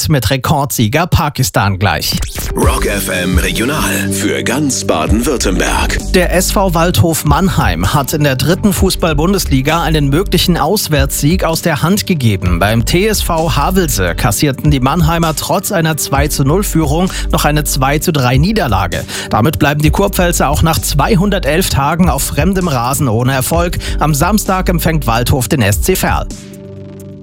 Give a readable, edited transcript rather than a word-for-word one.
mit Rekordsieger Pakistan gleich. Rock FM Regional für ganz Baden-Württemberg. Der SV Waldhof Mannheim hat in der 3. Fußball-Bundesliga einen möglichen Auswärtssieg aus der Hand gegeben. Beim TSV Havelse kassierten die Mannheimer trotz einer 2:0-Führung noch eine 2:3-Niederlage. Damit bleiben die Kurpfälzer auch nach 211 Tagen auf fremdem Rasen ohne Erfolg. Am Samstag empfängt Waldhof den SC Verl.